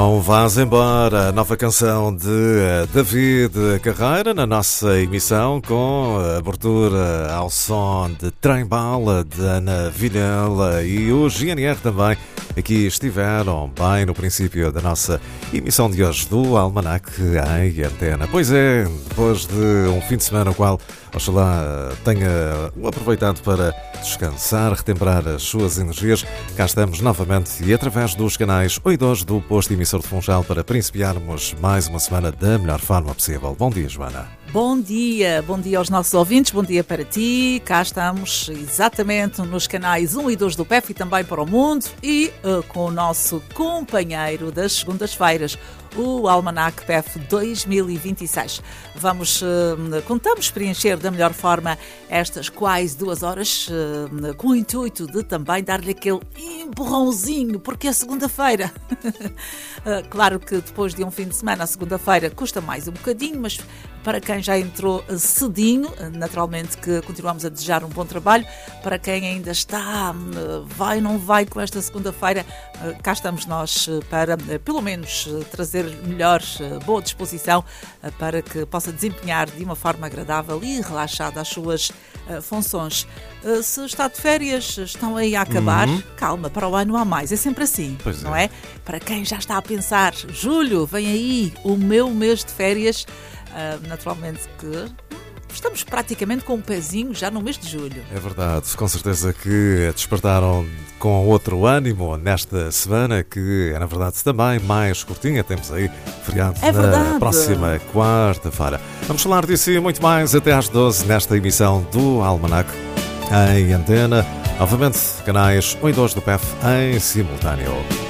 Não vás embora, nova canção de David Carreira na nossa emissão, com a abertura ao som de Trem-Bala de Ana Vilela, e o GNR também aqui estiveram bem no princípio da nossa emissão de hoje do Almanac em Antena. Pois é, depois de um fim de semana no qual oxalá tenha aproveitado para descansar, retemperar as suas energias, cá estamos novamente e através dos canais 1 e 2 do posto emissor de Funchal para principiarmos mais uma semana da melhor forma possível. Bom dia, Joana. Bom dia aos nossos ouvintes, bom dia para ti. Cá estamos exatamente nos canais 1 e 2 do PEF e também para o mundo e com o nosso companheiro das segundas-feiras, o Almanac PEF 2026. Contamos preencher da melhor forma estas quase 2 horas com o intuito de também dar-lhe aquele empurrãozinho, porque é segunda-feira. Claro que depois de um fim de semana, a segunda-feira custa mais um bocadinho, mas para quem já entrou cedinho, naturalmente que continuamos a desejar um bom trabalho. Para quem ainda está, vai ou não vai com esta segunda-feira, cá estamos nós para, pelo menos, trazer melhor boa disposição para que possa desempenhar de uma forma agradável e relaxada as suas funções. Se está de férias, estão aí a acabar, calma, para o ano há mais, é sempre assim, pois não é? Para quem já está a pensar, julho, vem aí o meu mês de férias, naturalmente que estamos praticamente com um pezinho já no mês de julho. É verdade, com certeza que despertaram com outro ânimo nesta semana, que é na verdade também mais curtinha. Temos aí feriado na próxima quarta-feira. Vamos falar disso e muito mais até às 12 nesta emissão do Almanac em Antena. Novamente, canais 1 e 2 do PEF em simultâneo.